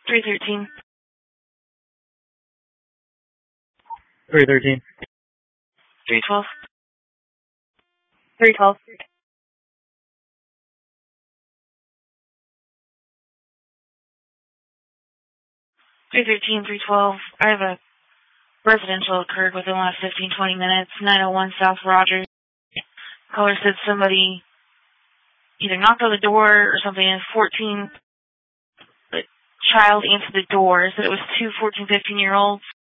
313. 313. 312. 312. 313, 312. I have a residential occurred within the last 15-20 minutes. 901 South Rogers. Caller said somebody either knocked on the door or something, and 14 child answered the door. Said it was two 14, 15-year-olds.